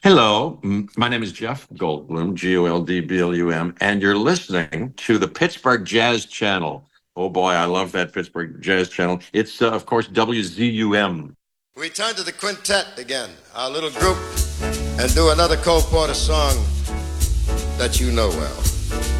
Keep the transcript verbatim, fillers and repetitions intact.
Hello, m- my name is Jeff Goldblum, G O L D B L U M, and you're listening to the Pittsburgh Jazz Channel. Oh boy, I love that Pittsburgh Jazz Channel. It's, uh, of course, W Z U M. We turn to the quintet again, our little group, and do another Cole Porter song that you know well.